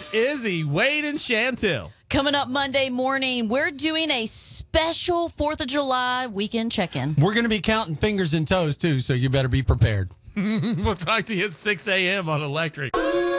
It's Izzy, Wade, and Chantel. Coming up Monday morning, we're doing a special 4th of July weekend check-in. We're going to be counting fingers and toes, too, so you better be prepared. We'll talk to you at 6 a.m. on Electric.